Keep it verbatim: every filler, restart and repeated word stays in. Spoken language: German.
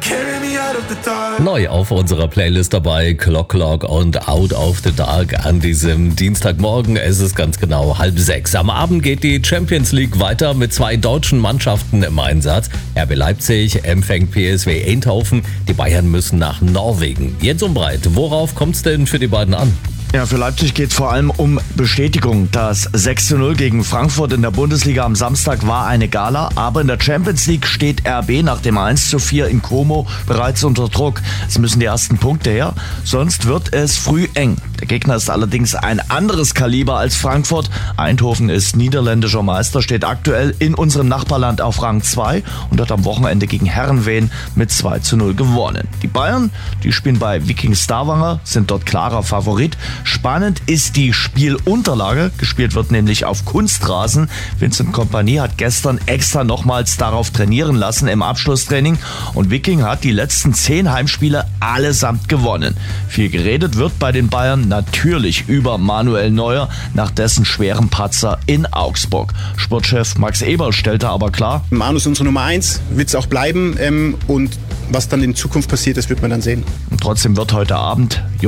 Neu auf unserer Playlist dabei Clock Clock und Out of the Dark an diesem Dienstagmorgen. Es ist ganz genau halb sechs. Am Abend geht die Champions League weiter mit zwei deutschen Mannschaften im Einsatz. R B Leipzig empfängt P S V Eindhoven. Die Bayern müssen nach Norwegen. Jens Umbreit, worauf kommt es denn für die beiden an? Ja, für Leipzig geht es vor allem um Bestätigung. Das sechs zu null gegen Frankfurt in der Bundesliga am Samstag war eine Gala, aber in der Champions League steht R B nach dem eins zu vier in Como bereits unter Druck. Es müssen die ersten Punkte her, sonst wird es früh eng. Der Gegner ist allerdings ein anderes Kaliber als Frankfurt. Eindhoven ist niederländischer Meister, steht aktuell in unserem Nachbarland auf Rang zwei und hat am Wochenende gegen Herrenveen mit zwei zu null gewonnen. Die Bayern, die spielen bei Viking Stavanger, sind dort klarer Favorit. Spannend ist die Spielunterlage. Gespielt wird nämlich auf Kunstrasen. Vincent Kompany hat gestern extra nochmals darauf trainieren lassen im Abschlusstraining. Und Viking hat die letzten zehn Heimspiele allesamt gewonnen. Viel geredet wird bei den Bayern natürlich über Manuel Neuer nach dessen schweren Patzer in Augsburg. Sportchef Max Eberl stellte aber klar: Manu ist unsere Nummer eins, wird es auch bleiben. Ähm, und was dann in Zukunft passiert, das wird man dann sehen. Und trotzdem wird heute Abend